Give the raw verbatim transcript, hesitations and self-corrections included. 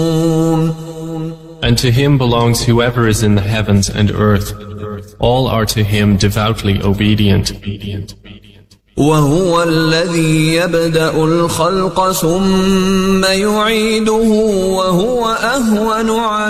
And to him belongs whoever is in the heavens and earth. All are to him devoutly obedient. وهو الذي يبدأ الخلق ثم يعيده وهو أهون عليه